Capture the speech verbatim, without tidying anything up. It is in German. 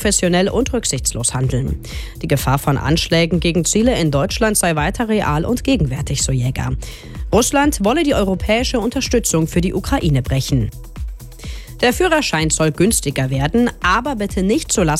unprofessionell und rücksichtslos handeln. Die Gefahr von Anschlägen gegen Ziele in Deutschland sei weiter real und gegenwärtig, so Jäger. Russland wolle die europäische Unterstützung für die Ukraine brechen. Der Führerschein soll günstiger werden, aber bitte nicht zulasten